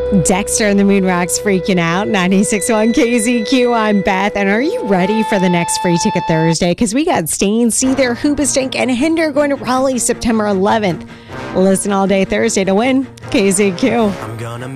Dexter and the Moon Rocks freaking out. 96.1 KZQ. I'm Beth. And are you ready for the next Free Ticket Thursday? Because we got Stain, See There, Hoobastank, and Hinder going to Raleigh September 11th. Listen all day Thursday to win KZQ. I'm gonna